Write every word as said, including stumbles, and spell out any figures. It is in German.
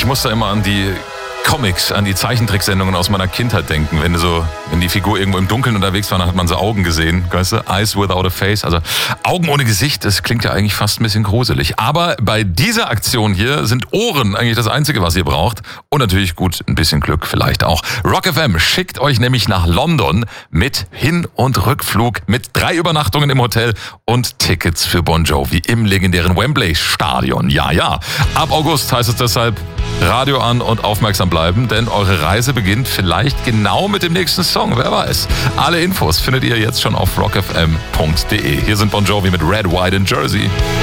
Ich muss da immer an die Comics, an die Zeichentricksendungen aus meiner Kindheit denken. Wenn du so, wenn die Figur irgendwo im Dunkeln unterwegs war, dann hat man so Augen gesehen, weißt du? Eyes without a face, also Augen ohne Gesicht, das klingt ja eigentlich fast ein bisschen gruselig. Aber bei dieser Aktion hier sind Ohren eigentlich das Einzige, was ihr braucht. Und natürlich gut, ein bisschen Glück vielleicht auch. Rock F M schickt euch nämlich nach London mit Hin- und Rückflug, mit drei Übernachtungen im Hotel und Tickets für Bon Jovi im legendären Wembley Stadion. Ja, ja. Ab August heißt es deshalb Radio an und aufmerksam bleiben, denn eure Reise beginnt vielleicht genau mit dem nächsten Song, wer weiß. Alle Infos findet ihr jetzt schon auf rock f m punkt d e. Hier sind Bon Jovi mit Red, White and Jersey.